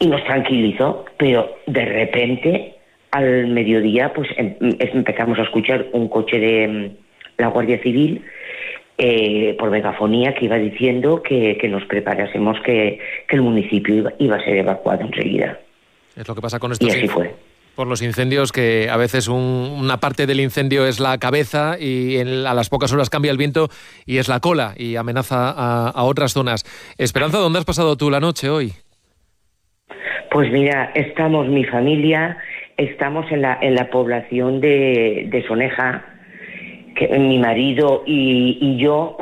y nos tranquilizó, pero de repente al mediodía pues empezamos a escuchar un coche de la Guardia Civil por megafonía que iba diciendo que nos preparásemos, que el municipio iba a ser evacuado enseguida. Es lo que pasa con Y estos así fue. Por los incendios, que a veces una parte del incendio es la cabeza y a las pocas horas cambia el viento y es la cola y amenaza a otras zonas. Esperanza, ¿dónde has pasado tú la noche hoy? Pues mira, estamos, mi familia, estamos en la población de Soneja, que mi marido y yo,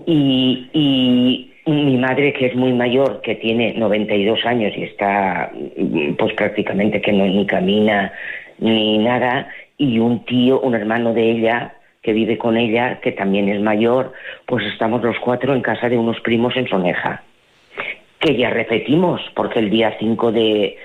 y mi madre, que es muy mayor, que tiene 92 años y está pues prácticamente que no ni camina ni nada, y un tío, un hermano de ella, que vive con ella, que también es mayor, pues estamos los 4 en casa de unos primos en Soneja, que ya repetimos, porque el día 5 de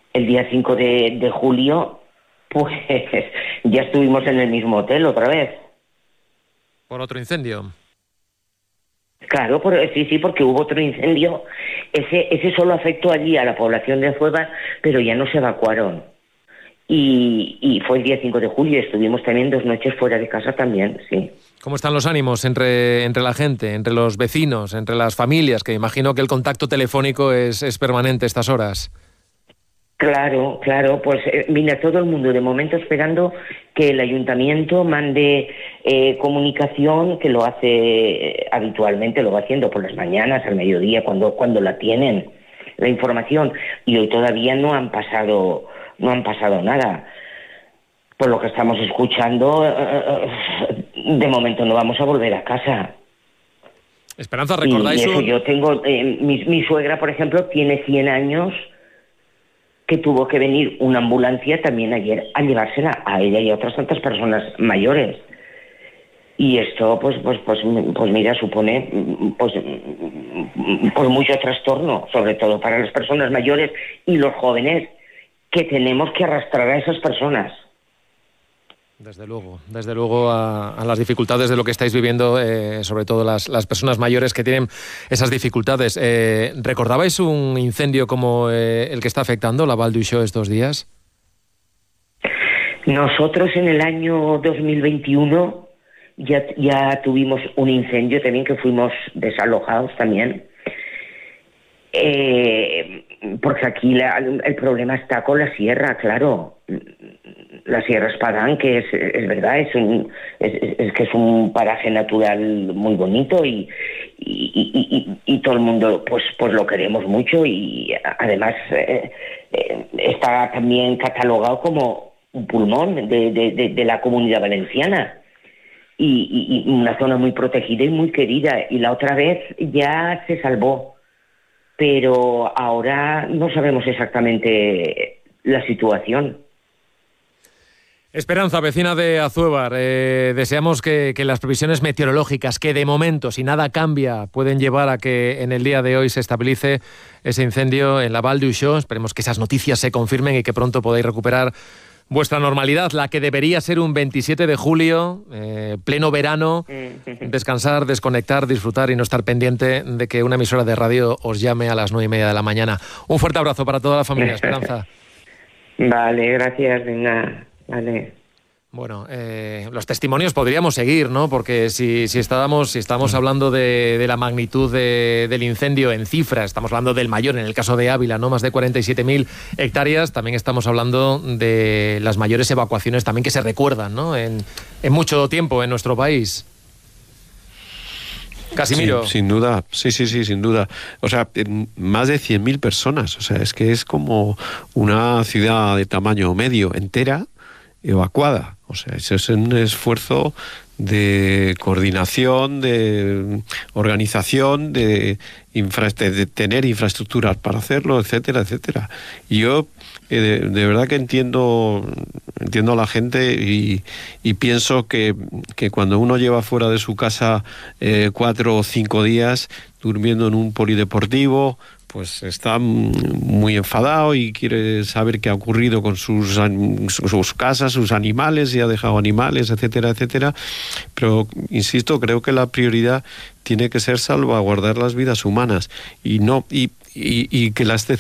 julio, pues ya estuvimos en el mismo hotel otra vez. ¿Por otro incendio? Claro, sí, porque hubo otro incendio. Ese solo afectó allí a la población de Azueva, pero ya no se evacuaron. Y fue el día 5 de julio, estuvimos también 2 noches fuera de casa también, sí. ¿Cómo están los ánimos entre la gente, entre los vecinos, entre las familias? Que imagino que el contacto telefónico es permanente estas horas. Claro, pues mira, todo el mundo de momento esperando que el ayuntamiento mande comunicación, que lo hace habitualmente, lo va haciendo por las mañanas, al mediodía, cuando la tienen, la información, y hoy todavía no han pasado nada. Por lo que estamos escuchando, de momento no vamos a volver a casa. Esperanza, ¿recordáis? Y eso yo tengo, mi suegra, por ejemplo, tiene 100 años, que tuvo que venir una ambulancia también ayer a llevársela a ella y a otras tantas personas mayores. Y esto, pues mira, supone pues mucho trastorno, sobre todo para las personas mayores y los jóvenes, que tenemos que arrastrar a esas personas. Desde luego a las dificultades de lo que estáis viviendo, sobre todo las personas mayores que tienen esas dificultades. ¿Recordabais un incendio como el que está afectando la Val d'Uixó estos días? Nosotros en el año 2021 ya tuvimos un incendio también, que fuimos desalojados también. Porque aquí el problema está con la sierra, claro. La Sierra Espadán, que es verdad, es que es un paraje natural muy bonito y todo el mundo pues lo queremos mucho, y además está también catalogado como un pulmón de la Comunidad Valenciana, y una zona muy protegida y muy querida, y la otra vez ya se salvó, pero ahora no sabemos exactamente la situación. Esperanza, vecina de Azuévar, deseamos que las previsiones meteorológicas, que de momento, si nada cambia, pueden llevar a que en el día de hoy se estabilice ese incendio en la Val d'Uixó. Esperemos que esas noticias se confirmen y que pronto podáis recuperar vuestra normalidad, la que debería ser un 27 de julio, pleno verano, descansar, desconectar, disfrutar y no estar pendiente de que una emisora de radio os llame a las 9:30 de la mañana. Un fuerte abrazo para toda la familia, Esperanza. Vale, gracias, venga. Vale. Bueno, los testimonios podríamos seguir, ¿no? Porque si estamos hablando de la magnitud del incendio en cifras, estamos hablando del mayor en el caso de Ávila, ¿no? Más de 47.000 hectáreas. También estamos hablando de las mayores evacuaciones también que se recuerdan, ¿no? En mucho tiempo en nuestro país. Casimiro. Sí, sin duda, sí, sin duda. O sea, más de 100.000 personas. O sea, es que es como una ciudad de tamaño medio entera evacuada. O sea, eso es un esfuerzo de coordinación, de organización, de tener infraestructuras para hacerlo, etcétera, etcétera. Y yo de verdad que entiendo a la gente y pienso que cuando uno lleva fuera de su casa 4 o 5 días durmiendo en un polideportivo, pues está muy enfadado y quiere saber qué ha ocurrido con sus casas, sus animales, si ha dejado animales, etcétera, etcétera. Pero, insisto, creo que la prioridad tiene que ser salvaguardar las vidas humanas y que las